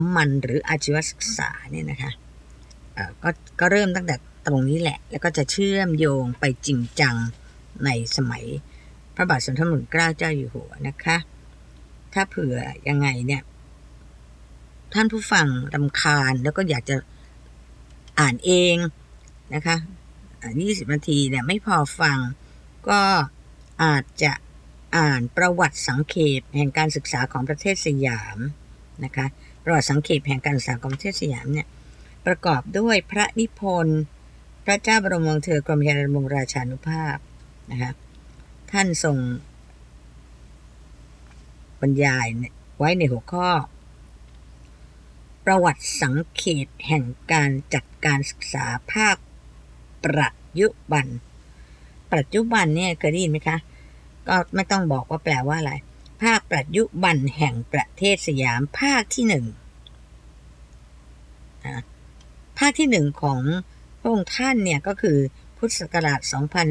มันหรืออาชีวศึกษาเนี่ยนะคะก็เริ่มตั้งแต่ตรงนี้แหละแล้วก็จะเชื่อมโยงไปจริงจังในสมัยพระบาทสมเด็จพระมงกุฎเกล้าเจ้าอยู่หัวนะคะถ้าเผื่อยังไงเนี่ยท่านผู้ฟังรำคาญแล้วก็อยากจะอ่านเองนะคะ20 นาทีเนี่ยไม่พอฟังก็อาจจะอ่านประวัติสังเขปแห่งการศึกษาของประเทศสยามนะคะประวัติสังเขปแห่งการศึกษาของประเทศสยามเนี่ยประกอบด้วยพระนิพนธ์พระเจ้าบรมวงศ์เธอกรมพระยาบรมราชานุภาพนะคะท่านทรงบรรยายไว้ในหัวข้อประวัติสังเขปแห่งการจัดการศึกษาภาคปัจจุบันเนี่ยเคยได้ยินไหมคะก็ไม่ต้องบอกว่าแปลว่าอะไรภาคปัจจุบันแห่งประเทศสยามภาคที่1ภาคที่1ของพระองค์ท่านเนี่ยก็คือพุทธศักราช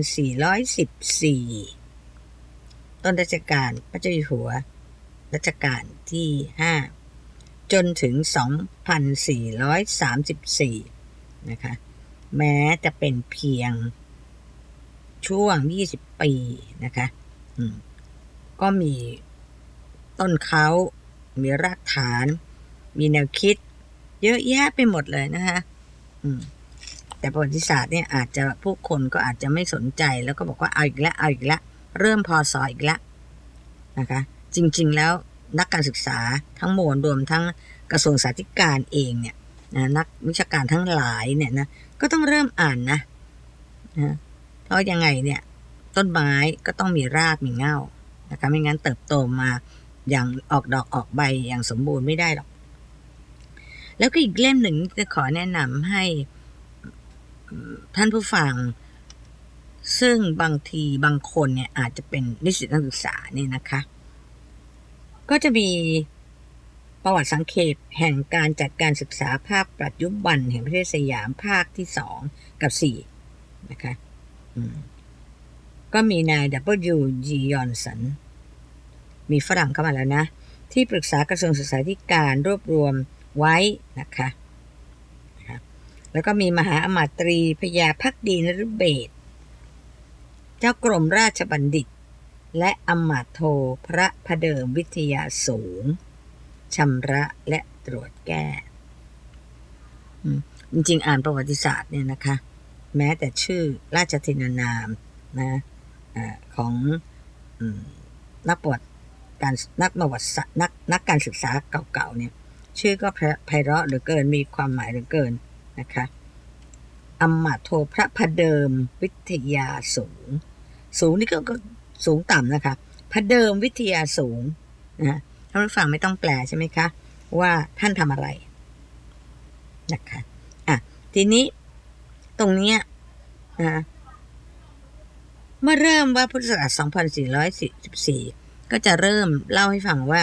2414ต้นรัชกาลพระเจ้าอยู่หัวรัชกาลที่5จนถึง2434นะคะแม้จะเป็นเพียงช่วง20 ปีนะคะก็มีต้นเขามีรากฐานมีแนวคิดเยอะแยะไปหมดเลยนะคะแต่ประวัติศาสตร์เนี่ยอาจจะผู้คนก็อาจจะไม่สนใจแล้วก็บอกว่าเอาอีกแล้วเริ่มพศอีกแล้วนะคะจริงๆแล้วนักการศึกษาทั้งมวลรวมทั้งกระทรวงศึกษาธิการเองเนี่ยนักวิชาการทั้งหลายเนี่ยนะก็ต้องเริ่มอ่านนะเพราะยังไงเนี่ยต้นไม้ก็ต้องมีรากมีเง่านะคะไม่งั้นเติบโตมาอย่างออกดอกออกใบอย่างสมบูรณ์ไม่ได้หรอกแล้วก็อีกเล่มหนึ่งจะขอแนะนำให้ท่านผู้ฟังซึ่งบางทีบางคนเนี่ยอาจจะเป็นนิสิตนักศึกษาเนี่ยนะคะก็จะมีประวัติสังเขปแห่งการจัดการศึกษาภาคปัจจุบันแห่งประเทศสยามภาคที่2กับ4นะคะก็มีนาย W.G. ยอนสันมีฝรั่งเข้ามาแล้วนะที่ปรึกษากระทรวงศึกษาธิการรวบรวมไว้นะคะแล้วก็มีมหาอมาตรีพญาภักดีนฤเบศรเจ้ากรมราชบัณฑิตและอมาตย์โทพระพเดิมวิทยาสูงชำระและตรวจแก้จริงๆอ่านประวัติศาสตร์เนี่ยนะคะแม้แต่ชื่อราชทินานามนะของนักประวัติการศึกษาเก่าๆเนี่ยชื่อก็ไพเราะเหลือเกินมีความหมายเหลือเกินนะคะอมาตย์โทพระพเดิมวิทยาสูงนี่ก็สูงต่ำนะคะพเดิมวิทยาสูงนะท่านผู้ฟังไม่ต้องแปลใช่ไหมคะว่าท่านทำอะไรนะคะทีนี้ตรงนี้เมื่อเริ่มว่าพุทธศักราช2444ก็จะเริ่มเล่าให้ฟังว่า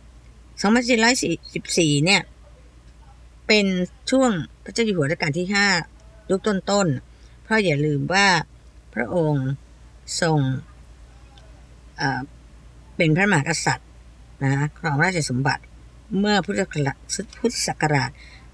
2444เนี่ยเป็นช่วงพระเจ้าอยู่หัวรัชกาลที่5ยุคต้นๆเพราะอย่าลืมว่าพระองค์ทรงเป็นพระมหากษัตริย์นะครองราชสมบัติเมื่อพุทธศักราช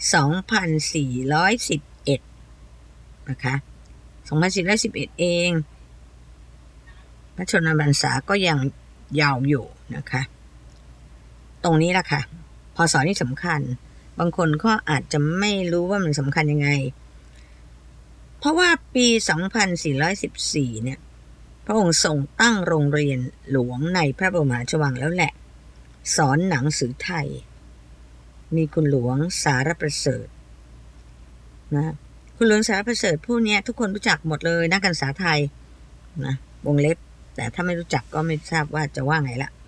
2411นะคะ2411เองพระชนมพรรษาก็ยังยาวอยู่นะคะตรงนี้ล่ะค่ะพศนี่สำคัญบางคนก็อาจจะไม่รู้ว่ามันสำคัญยังไงเพราะว่าปี2414เนี่ยพระองค์ทรงตั้งโรงเรียนหลวงในพระบรมราชวังแล้วแหละสอนหนังสือไทยมีคุณหลวงสารประเสริฐนะคุณหลวงสารประเสริฐผู้นี้ทุกคนรู้จักหมดเลยนักการศึกษาไทยนะวงเล็บแต่ถ้าไม่รู้จักก็ไม่ทราบว่าจะว่าไงละ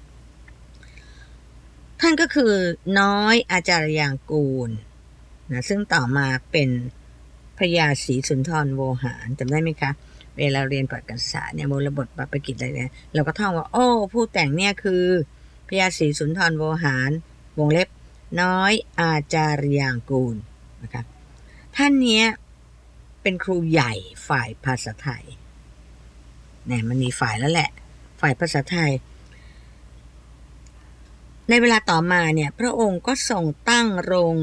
ท่านก็คือน้อยอาจารย์ยางกูลนะซึ่งต่อมาเป็นพญาศรีสุนทรโวหารจำได้ไหมคะเวลาเรียนประวัติศาสตร์เนี่ยมูลบทปปกิจอะไรเนี่ยเราก็ท่องว่าโอ้ผู้แต่งเนี่ยคือพญาศรีสุนทรโวหารวงเล็บน้อยอาจารย์ยางกูลนะคะท่านเนี้ยเป็นครูใหญ่ฝ่ายภาษาไทยเนี่ยมันมีฝ่ายแล้วแหละฝ่ายภาษาไทยในเวลาต่อมาเนี่ยพระองค์ก็ทรงตั้งโรง